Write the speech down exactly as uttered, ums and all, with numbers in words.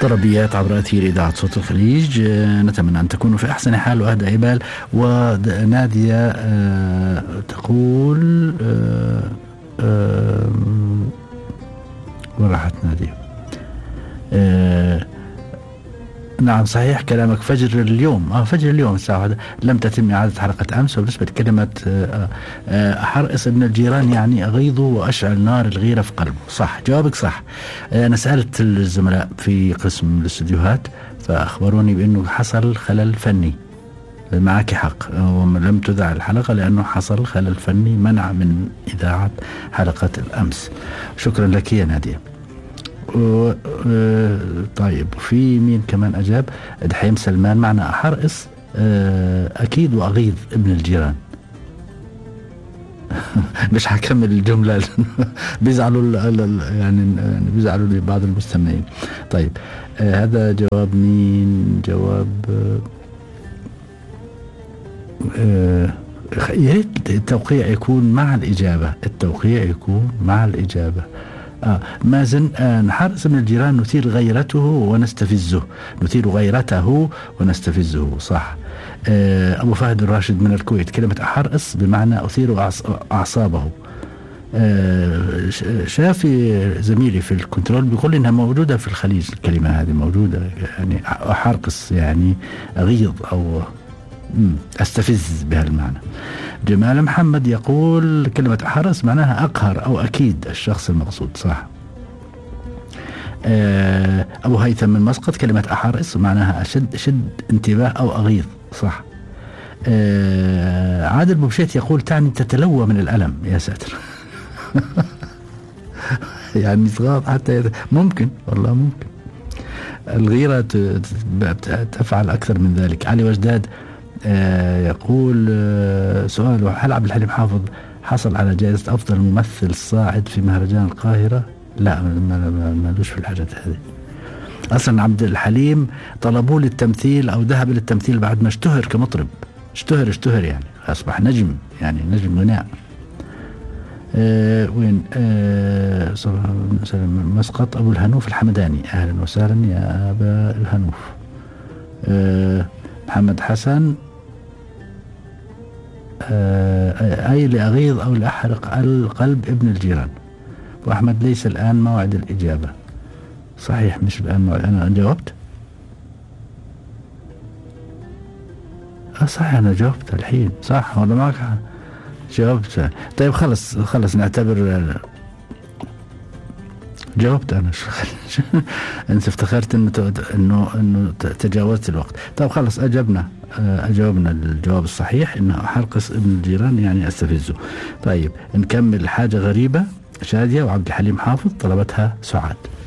طربيات عبر أثير إذاعة صوت الخليج. نتمنى أن تكونوا في أحسن حال وأهدى بال. ونادية تقول وين راحت نادية؟ نعم صحيح كلامك. فجر اليوم اه فجر اليوم الساعة واحدة لم تتم إعادة حلقة أمس. وبالنسبة لكلمة أحرقص ابن الجيران يعني أغيظه وأشعل نار الغيرة في قلبه. صح، جوابك صح. أنا سألت الزملاء في قسم الاستديوهات فأخبروني بأنه حصل خلل فني. معك حق، لم تذاع الحلقة لأنه حصل خلل فني منع من إذاعة حلقة الأمس. شكرا لك يا نادية. طيب في مين كمان أجاب؟ دحيم سلمان معنا أحرقص أكيد وأغيظ ابن الجيران. مش هكمل الجملة بيزعلوا يعني بيزعلوا بعض المستمعين. طيب هذا جواب مين؟ جواب يا ريت التوقيع يكون مع الإجابة. التوقيع يكون مع الإجابة. آه مازن آه نحرص من الجيران نثير غيرته ونستفزه. نثير غيرته ونستفزه. صح. آه أبو فهد الراشد من الكويت كلمة أحرص بمعنى أثير أعصابه. آه شافي زميلي في الكنترول بيقول إنها موجودة في الخليج. الكلمة هذه موجودة يعني أحرقص يعني أغيظ أو أستفز بهالمعنى. جمال محمد يقول كلمة أحرص معناها أقهر أو أكيد الشخص المقصود. صح. أبو هيثم من مسقط كلمة أحرص معناها أشد شد انتباه أو أغيظ. صح. عادل بوبشيت يقول تعني تتلوى من الألم. يا ساتر. يعني صغار حتى ممكن والله ممكن الغيرة تفعل أكثر من ذلك. علي وجداد آه يقول آه سؤال: هل عبد الحليم حافظ حصل على جائزة أفضل ممثل صاعد في مهرجان القاهرة؟ لا، ما لوش في الحاجات هذه. أصلا عبد الحليم طلبوه للتمثيل أو ذهب للتمثيل بعد ما اشتهر كمطرب. اشتهر اشتهر يعني أصبح نجم، يعني نجم غناء. آه وين آه مسقط أبو الهنوف الحمداني. أهلا وسهلا يا أبا الهنوف. آه محمد حسن آه أي لأغيظ أو لأحرق القلب ابن الجيران. وأحمد ليس الآن موعد الإجابة. صحيح مش الآن موعد. أنا جاوبت. أه صحيح أنا جاوبت الحين. صح ولا معك جاوبت؟ طيب خلص خلص نعتبر جاوبت أنا. أنت افتخرت إنه إنه إنه تجاوزت الوقت. طيب خلص أجبنا أجاوبنا الجواب الصحيح إنه أحرقص ابن الجيران يعني أستفزه. طيب نكمل حاجة غريبة. شادية وعبد الحليم حافظ طلبتها سعاد.